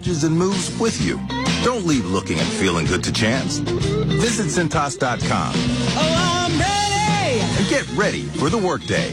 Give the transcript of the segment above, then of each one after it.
changes and moves with you. Don't leave looking and feeling good to chance. Visit Cintas.com. Oh, I'm ready! And get ready for the workday.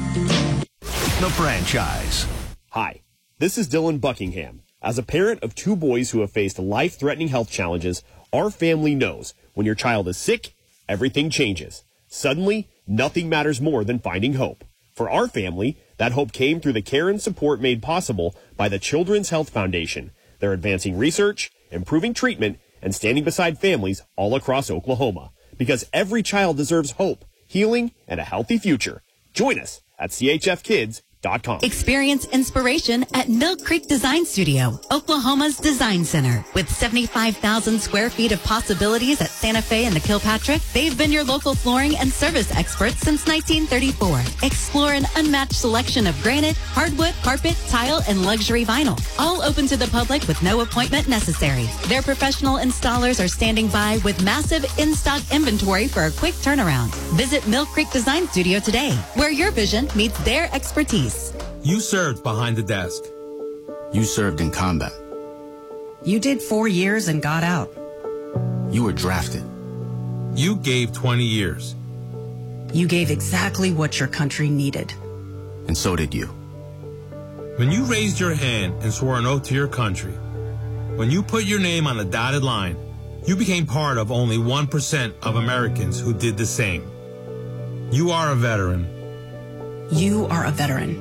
The Franchise. Hi, this is Dylan Buckingham. As a parent of two boys who have faced life-threatening health challenges, our family knows when your child is sick, everything changes. Suddenly, nothing matters more than finding hope. For our family, that hope came through the care and support made possible by the Children's Health Foundation. They're advancing research, improving treatment, and standing beside families all across Oklahoma. Because every child deserves hope, healing, and a healthy future. Join us at chfkids.com. Experience inspiration at Mill Creek Design Studio, Oklahoma's design center. With 75,000 square feet of possibilities at Santa Fe and the Kilpatrick, they've been your local flooring and service experts since 1934. Explore an unmatched selection of granite, hardwood, carpet, tile, and luxury vinyl. All open to the public with no appointment necessary. Their professional installers are standing by with massive in-stock inventory for a quick turnaround. Visit Mill Creek Design Studio today, where your vision meets their expertise. You served behind the desk. You served in combat. You did 4 years and got out. You were drafted. You gave 20 years. You gave exactly what your country needed. And so did you. When you raised your hand and swore an oath to your country, when you put your name on a dotted line, you became part of only 1% of Americans who did the same. You are a veteran. You are a veteran.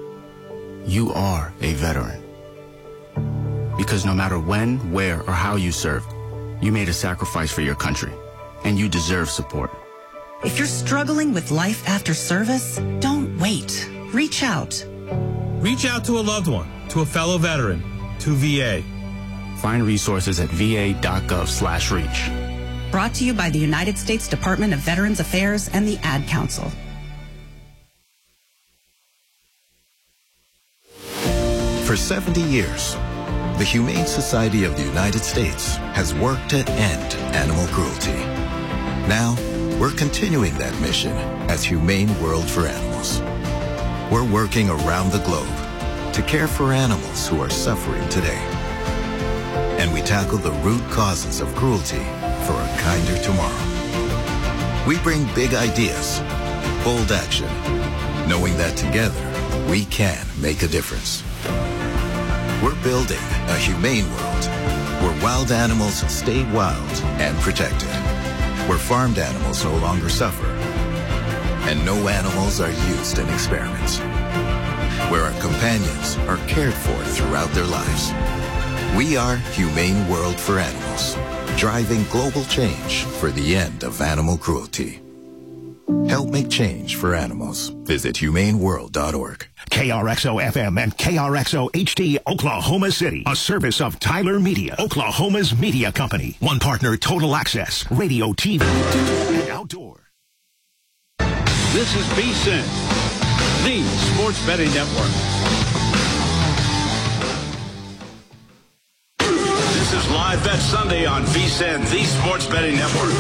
You are a veteran. Because no matter when, where, or how you served, you made a sacrifice for your country, and you deserve support. If you're struggling with life after service, don't wait. Reach out. Reach out to a loved one, to a fellow veteran, to VA. Find resources at va.gov/reach. Brought to you by the United States Department of Veterans Affairs and the Ad Council. For 70 years, the Humane Society of the United States has worked to end animal cruelty. Now, we're continuing that mission as Humane World for Animals. We're working around the globe to care for animals who are suffering today. And we tackle the root causes of cruelty for a kinder tomorrow. We bring big ideas, bold action, knowing that together we can make a difference. We're building a humane world where wild animals stay wild and protected, where farmed animals no longer suffer, and no animals are used in experiments, where our companions are cared for throughout their lives. We are Humane World for Animals, driving global change for the end of animal cruelty. Help make change for animals. Visit humaneworld.org. KRXO-FM and KRXO-HD, Oklahoma City. A service of Tyler Media, Oklahoma's media company. One partner, Total Access, radio, TV, and outdoor. This is VSiN, the Sports Betting Network. This is Live Bet Sunday on VSiN, the Sports Betting Network.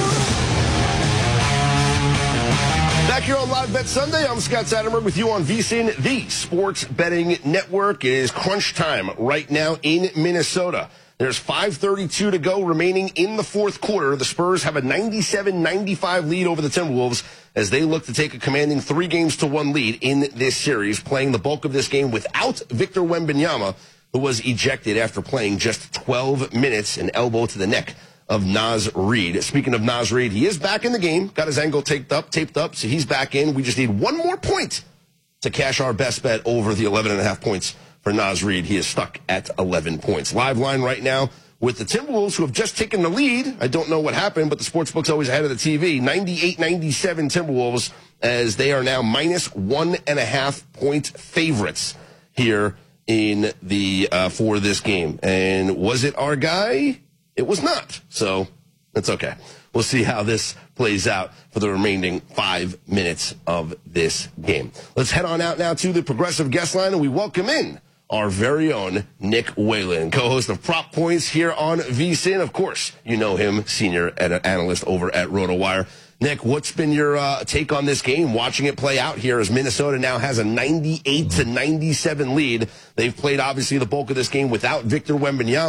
Back here on Live Bet Sunday, I'm Scott Satterberg with you on VSiN, the Sports Betting Network. It is crunch time right now in Minnesota. There's 5:32 to go remaining in the fourth quarter. The Spurs have a 97-95 lead over the Timberwolves as they look to take a commanding 3-1 lead in this series, playing the bulk of this game without Victor Wembanyama, who was ejected after playing just 12 minutes, an elbow to the neck of Naz Reid. Speaking of Naz Reid, he is back in the game. Got his ankle taped up, so he's back in. We just need one more point to cash our best bet over the 11.5 points for Naz Reid. He is stuck at 11 points. Live line right now with the Timberwolves, who have just taken the lead. I don't know what happened, but the sportsbook's always ahead of the TV. 98-97 Timberwolves, as they are now minus 1.5 point favorites here in the for this game. And was it our guy? It was not, so that's okay. We'll see how this plays out for the remaining 5 minutes of this game. Let's head on out now to the Progressive Guest Line, and we welcome in our very own Nick Whalen, co-host of Prop Points here on VSiN. Of course, you know him, senior analyst over at RotoWire. Nick, what's been your take on this game, watching it play out here as Minnesota now has a 98-97 lead? They've played, obviously, the bulk of this game without Victor Wembanyama.